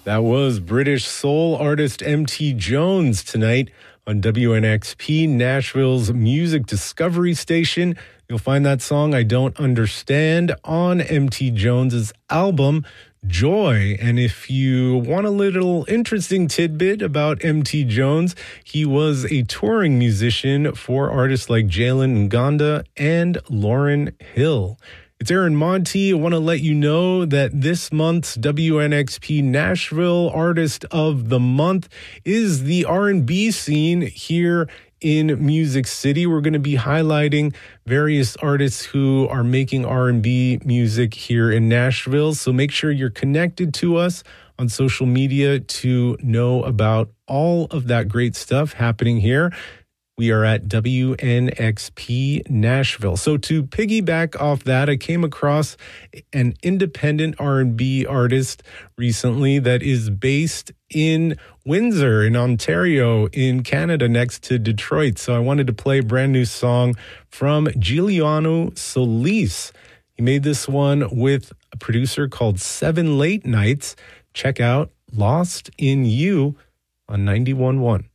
That was British soul artist M.T. Jones tonight on WNXP, Nashville's music discovery station. You'll find that song, I Don't Understand, on M.T. Jones's album, Joy. And if you want a little interesting tidbit about M.T. Jones, he was a touring musician for artists like Jalen Ngonda and Lauryn Hill. It's Aaron Monty. I want to let you know that this month's WNXP Nashville Artist of the Month is the R&B scene here in Music City. We're going to be highlighting various artists who are making R&B music here in Nashville. So make sure you're connected to us on social media to know about all of that great stuff happening here. We are at WNXP Nashville. So to piggyback off that, I came across an independent R&B artist recently that is based in Windsor, in Ontario, in Canada, next to Detroit. So I wanted to play a brand new song from Giuliano Solis. He made this one with a producer called Seven Late Nights. Check out Lost in You on 91.1.